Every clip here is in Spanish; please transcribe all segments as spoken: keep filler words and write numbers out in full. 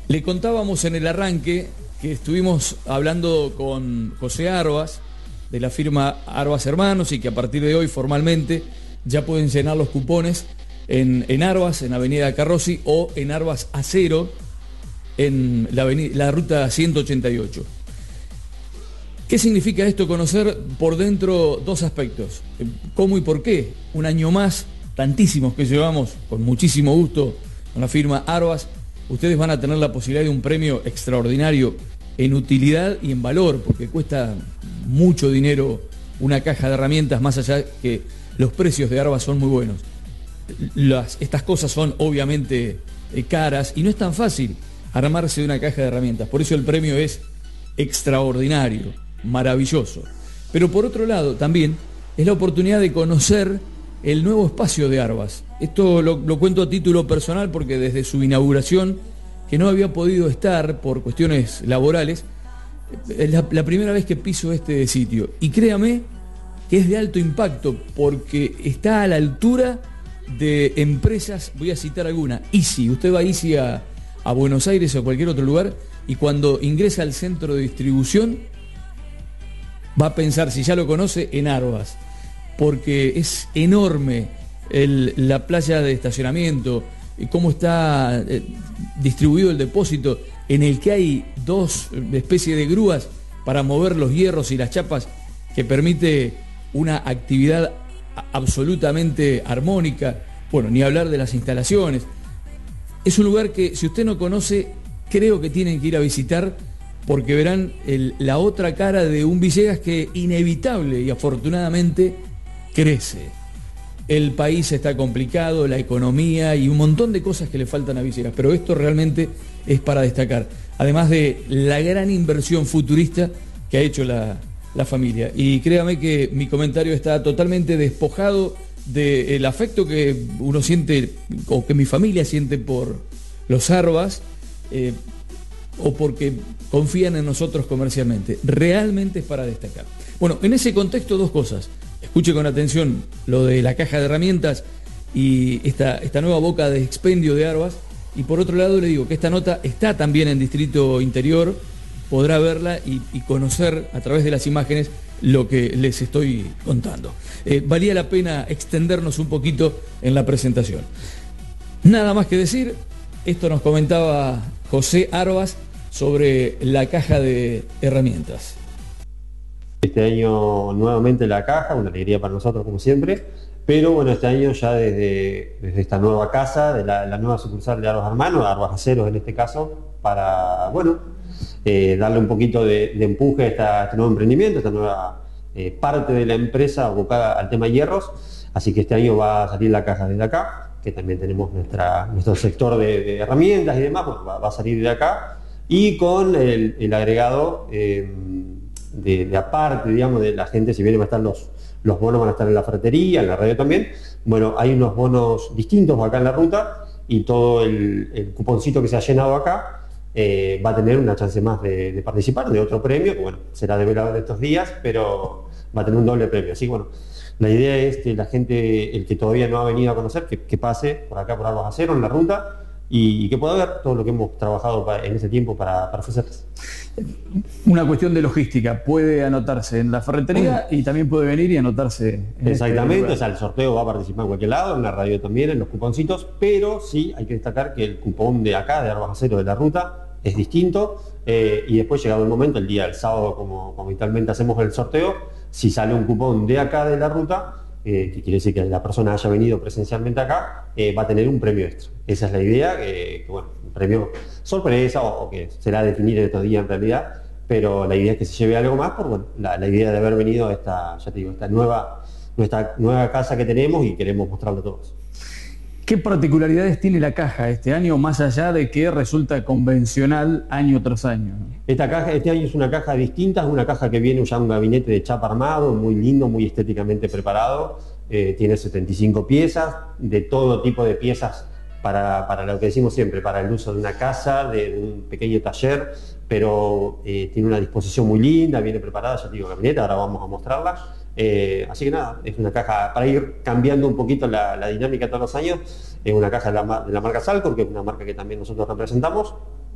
Le contábamos en el arranque que estuvimos hablando con José Arbas, de la firma Arbas Hermanos, y que a partir de hoy formalmente ya pueden llenar los cupones en, en Arbas, en Avenida Carrozzi, o en Arbas Acero, en la, avenida, la ruta ciento ochenta y ocho. ¿Qué significa esto? Conocer por dentro dos aspectos. ¿Cómo y por qué? Un año más, tantísimos que llevamos, con muchísimo gusto, con la firma Arbas, ustedes van a tener la posibilidad de un premio extraordinario en utilidad y en valor, porque cuesta mucho dinero una caja de herramientas, más allá que los precios de Arbas son muy buenos. Las, estas cosas son obviamente eh, caras, y no es tan fácil armarse de una caja de herramientas. Por eso el premio es extraordinario, maravilloso. Pero por otro lado también es la oportunidad de conocer el nuevo espacio de Arbas. Esto lo, lo cuento a título personal porque desde su inauguración, que no había podido estar por cuestiones laborales, es la, la primera vez que piso este sitio. Y créame que es de alto impacto porque está a la altura de empresas, voy a citar alguna, Easy. Usted va a Easy a, a Buenos Aires o a cualquier otro lugar, y cuando ingresa al centro de distribución va a pensar, si ya lo conoce, en Arbas, porque es enorme el, la playa de estacionamiento, y cómo está eh, distribuido el depósito, en el que hay dos especies de grúas para mover los hierros y las chapas, que permite una actividad absolutamente armónica. Bueno, ni hablar de las instalaciones. Es un lugar que, si usted no conoce, creo que tienen que ir a visitar, porque verán el, la otra cara de un Villegas que inevitable y afortunadamente crece. El país está complicado, la economía y un montón de cosas que le faltan a Villegas, pero esto realmente es para destacar, además de la gran inversión futurista que ha hecho la, la familia. Y créame que mi comentario está totalmente despojado del afecto que uno siente, o que mi familia siente, por los Arbas, eh, o porque confían en nosotros comercialmente. Realmente es para destacar. Bueno, en ese contexto, dos cosas. Escuche con atención lo de la caja de herramientas y esta, esta nueva boca de expendio de Arbas. Y por otro lado le digo que esta nota está también en Distrito Interior, podrá verla y, y conocer a través de las imágenes lo que les estoy contando. Eh, valía la pena extendernos un poquito en la presentación. Nada más que decir, esto nos comentaba José Arbas sobre la caja de herramientas. Este año nuevamente la caja, una alegría para nosotros como siempre, pero bueno, este año ya desde, desde esta nueva casa, de la, la nueva sucursal de Arbas Hermanos, Arbas Aceros en este caso, para, bueno, eh, darle un poquito de, de empuje a, esta, a este nuevo emprendimiento, esta nueva eh, parte de la empresa abocada al tema hierros. Así que este año va a salir la caja desde acá, que también tenemos nuestra, nuestro sector de, de herramientas y demás, bueno, va, va a salir de acá, y con el, el agregado eh, de, de aparte, digamos, de la gente, si bien van a estar los, los bonos, van a estar en la ferretería, en la radio también. Bueno, hay unos bonos distintos acá en la ruta, y todo el, el cuponcito que se ha llenado acá eh, va a tener una chance más de, de participar de otro premio, que bueno, será develado en estos días, pero va a tener un doble premio. Así que bueno, la idea es que la gente, el que todavía no ha venido a conocer, que, que pase por acá, por Arbas Acero, en la ruta, y, y que pueda ver todo lo que hemos trabajado para, en ese tiempo para, para ofrecerles. Una cuestión de logística, puede anotarse en la ferretería y también puede venir y anotarse en Exactamente, este o sea, el sorteo va a participar en cualquier lado, en la radio también, en los cuponcitos, pero sí hay que destacar que el cupón de acá, de Arbas Acero, de la ruta, es distinto, eh, y después, llegado el momento, el día del sábado, como, como habitualmente hacemos el sorteo, si sale un cupón de acá, de la ruta, eh, que quiere decir que la persona haya venido presencialmente acá, eh, va a tener un premio extra. Esa es la idea, que, que bueno, un premio sorpresa, o, o que será definir en estos días en realidad, pero la idea es que se lleve algo más por bueno, la, la idea de haber venido a esta, ya te digo, esta nueva, nuestra nueva casa que tenemos, y queremos mostrarlo a todos. ¿Qué particularidades tiene la caja este año, más allá de que resulta convencional año tras año? Esta caja, este año es una caja distinta, es una caja que viene ya un gabinete de chapa armado, muy lindo, muy estéticamente preparado. Eh, tiene setenta y cinco piezas, de todo tipo de piezas para, para lo que decimos siempre, para el uso de una casa, de, de un pequeño taller, pero eh, tiene una disposición muy linda, viene preparada, ya te digo, gabinete, ahora vamos a mostrarla. Eh, así que nada, es una caja para ir cambiando un poquito la, la dinámica todos los años. Es una caja de la, de la marca Salcor, que es una marca que también nosotros representamos,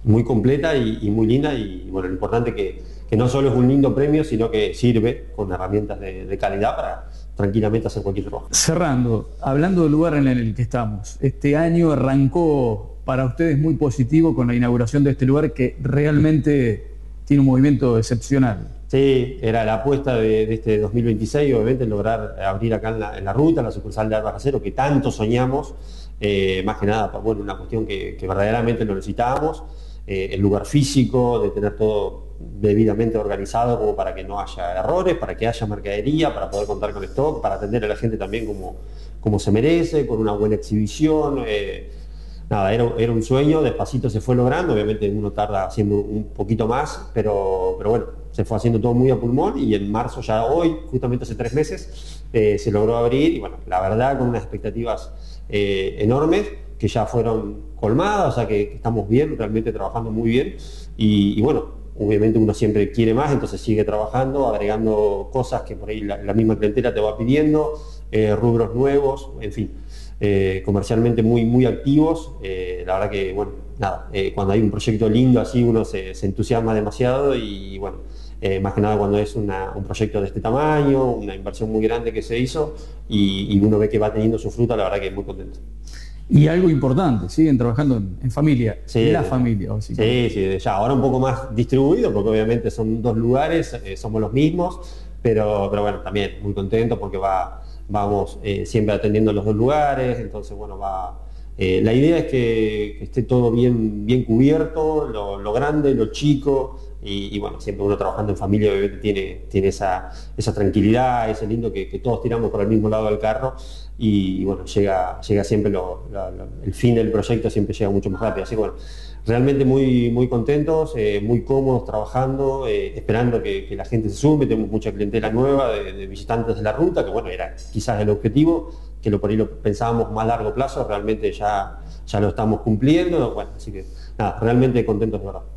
muy completa y, y muy linda, y bueno, lo importante que, que no solo es un lindo premio, sino que sirve con herramientas de, de calidad para tranquilamente hacer cualquier trabajo. Cerrando, hablando del lugar en el que estamos, este año arrancó para ustedes muy positivo con la inauguración de este lugar que realmente tiene un movimiento excepcional. Sí, era la apuesta de, de este dos mil veintiséis, obviamente, lograr abrir acá en la, en la ruta, la sucursal de Arbas Acero, que tanto soñamos, eh, más que nada, bueno, una cuestión que, que verdaderamente lo necesitábamos, eh, el lugar físico, de tener todo debidamente organizado como para que no haya errores, para que haya mercadería, para poder contar con stock, para atender a la gente también como, como se merece, con una buena exhibición. Eh, Nada, era, era un sueño, despacito se fue logrando, obviamente uno tarda haciendo un poquito más, pero, pero bueno, se fue haciendo todo muy a pulmón, y en marzo, ya hoy, justamente hace tres meses, eh, se logró abrir, y bueno, la verdad con unas expectativas eh, enormes, que ya fueron colmadas, o sea que, que estamos bien, realmente trabajando muy bien, y, y bueno, obviamente uno siempre quiere más, entonces sigue trabajando, agregando cosas que por ahí la, la misma clientela te va pidiendo, eh, rubros nuevos, en fin. Eh, comercialmente muy, muy activos. Eh, la verdad que, bueno, nada, eh, cuando hay un proyecto lindo así uno se, se entusiasma demasiado, y bueno, eh, más que nada cuando es una, un proyecto de este tamaño, una inversión muy grande que se hizo, y, y uno ve que va teniendo su fruta, la verdad que es muy contento. Y algo importante, siguen trabajando en, en familia, sí, la familia. Sí, sí, ya ahora un poco más distribuido, porque obviamente son dos lugares, eh, somos los mismos, pero, pero bueno, también muy contento porque va... Vamos eh, siempre atendiendo los dos lugares, entonces bueno, va. Eh, la idea es que, que esté todo bien, bien cubierto, lo, lo grande, lo chico, y, y bueno, siempre uno trabajando en familia obviamente tiene, tiene esa, esa tranquilidad, ese lindo que, que todos tiramos por el mismo lado del carro, y, y bueno, llega, llega siempre lo, lo, lo, el fin del proyecto siempre llega mucho más rápido, así que bueno, realmente muy, muy contentos, eh, muy cómodos trabajando, eh, esperando que, que la gente se sume. Tenemos mucha clientela nueva de, de visitantes de la ruta, que bueno, era quizás el objetivo, que lo por ahí lo pensábamos más a largo plazo, realmente ya, ya lo estamos cumpliendo, bueno, así que nada, realmente contentos de verdad.